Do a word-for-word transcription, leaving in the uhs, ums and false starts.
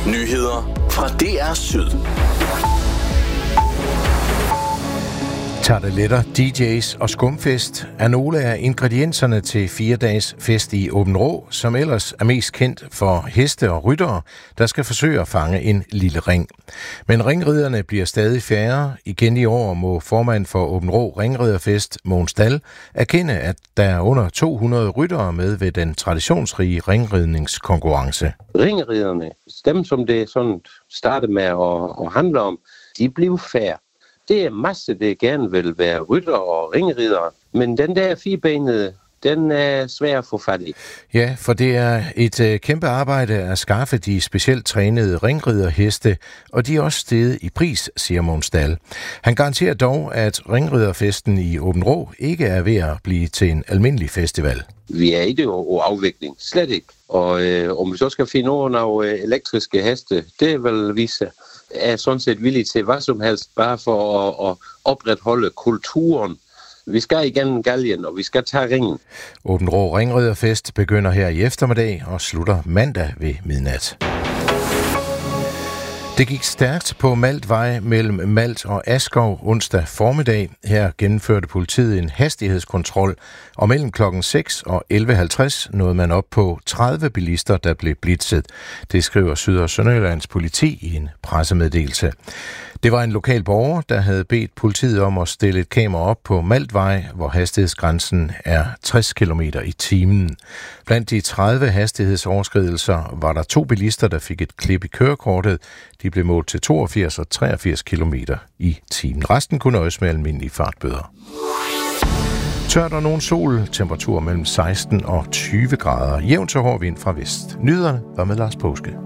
Nyheder fra D R Syd. Tarteletter, D J's og skumfest er nogle af ingredienserne til fire dages fest i Aabenraa, som ellers er mest kendt for heste og ryttere, der skal forsøge at fange en lille ring. Men ringriderne bliver stadig færre. Igen i år må formand for Aabenraa Ringriderfest, Mogens Dahl, erkende, at der er under to hundrede ryttere med ved den traditionsrige ringridningskonkurrence. Ringriderne, dem som det sådan starter med at, at handle om, de bliver færre. Det er masse, der gerne vil være rytter og ringridere, men den der firebenede, den er svær at få fat i. Ja, for det er et øh, kæmpe arbejde at skaffe de specielt trænede ringriderheste, og de er også steget i pris, siger Mogens Dahl. Han garanterer dog, at ringriderfesten i Aabenraa ikke er ved at blive til en almindelig festival. Vi er i det og afvikling, slet ikke. Og øh, om vi så skal finde over nogle elektriske heste, det vil vise er sådan set villig til hvad som helst, bare for at, at opretholde kulturen. Vi skal igennem galgen, og vi skal tage ringen. Aabenraa Ringriderfest begynder her i eftermiddag og slutter mandag ved midnat. Det gik stærkt på Maltvej mellem Malt og Askov onsdag formiddag. Her gennemførte politiet en hastighedskontrol, og mellem klokken seks og elleve halvtreds nåede man op på tredive bilister, der blev blitzet. Det skriver Syd- og Sønderjyllands politi i en pressemeddelelse. Det var en lokal borger, der havde bedt politiet om at stille et kamera op på Maltvej, hvor hastighedsgrænsen er tres kilometer i timen. Blandt de tredive hastighedsoverskridelser var der to bilister, der fik et klip i kørekortet. De blev målt til toogfirs og treogfirs kilometer i timen. Resten kunne nøjes med almindelige fartbøder. Tørt og nogen sol, temperatur mellem seksten og tyve grader. Jævnt så hård vind fra vest. Nyhederne var med Lars Påske.